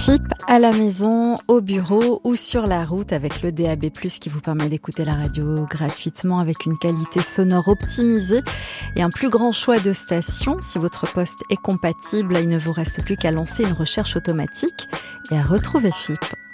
FIP à la maison, au bureau ou sur la route avec le DAB+, qui vous permet d'écouter la radio gratuitement avec une qualité sonore optimisée et un plus grand choix de stations. Si votre poste est compatible, il ne vous reste plus qu'à lancer une recherche automatique et à retrouver FIP.